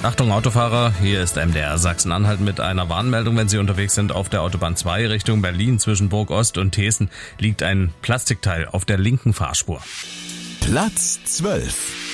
Achtung Autofahrer, hier ist MDR Sachsen-Anhalt mit einer Warnmeldung. Wenn Sie unterwegs sind auf der Autobahn 2 Richtung Berlin zwischen Burg Ost und Thesen, liegt ein Plastikteil auf der linken Fahrspur. Platz 12.